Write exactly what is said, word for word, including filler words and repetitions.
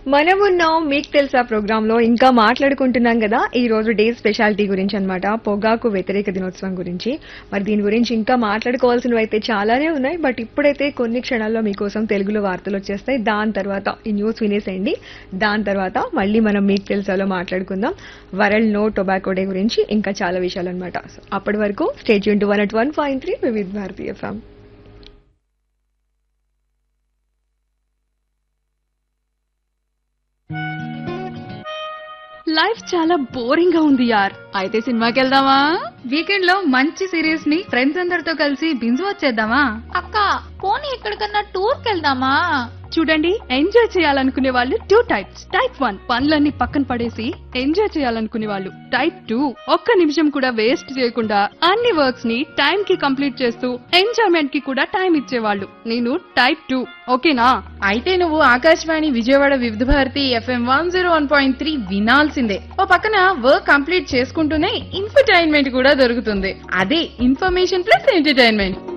మనమున్నాం మీకు తెలుసా ప్రోగ్రామ్ లో ఇంకా మాట్లాడుకుంటున్నాం కదా ఈ రోజు డే స్పెషాలిటీ గురించి అన్నమాట, పొగాకు వ్యతిరేక దినోత్సవం గురించి. మరి దీని గురించి ఇంకా మాట్లాడుకోవాల్సినవి అయితే చాలానే ఉన్నాయి, బట్ ఇప్పుడైతే కొన్ని క్షణాల్లో మీకోసం తెలుగులో వార్తలు వచ్చేస్తాయి. దాని తర్వాత ఈ న్యూస్ వినేసేయండి. దాని తర్వాత మళ్ళీ మనం మీకు తెలుసాలో మాట్లాడుకుందాం వరల్డ్ నో టొబాకో డే గురించి, ఇంకా చాలా విషయాలు అనమాట. అప్పటి వరకు stay tune to one at one point three వివిధ భారతీయ ఎఫ్ఎం. లైఫ్ చాలా బోరింగ్ గా ఉంది యార్, అయితే సినిమాకి వెళ్దామా? వీకెండ్ లో మంచి సిరీస్ ని ఫ్రెండ్స్ అందరితో కలిసి బింజ్ వచ్చేద్దామా? అక్క పోనీ ఎక్కడికన్నా టూర్ కెళ్దామా? చూడండి, ఎంజాయ్ చేయాలనుకునే వాళ్ళు టూ టైప్స్. టైప్ వన్ పనులన్నీ పక్కన పడేసి ఎంజాయ్ చేయాలనుకునే వాళ్ళు. టైప్ టూ ఒక్క నిమిషం కూడా వేస్ట్ చేయకుండా అన్ని వర్క్స్ ని టైం కి కంప్లీట్ చేస్తూ ఎంజాయ్మెంట్ కి కూడా టైం ఇచ్చేవాళ్ళు. నేను టైప్ టూ. ఓకేనా? అయితే నువ్వు ఆకాశవాణి విజయవాడ వివిధ Bharati FM one zero one point three వినాల్సిందే. ఓ పక్కన వర్క్ కంప్లీట్ చేసుకుంటూనే ఇన్ఫర్టైన్మెంట్ కూడా దొరుకుతుంది. అదే ఇన్ఫర్మేషన్ ప్లస్ ఎంటర్టైన్మెంట్.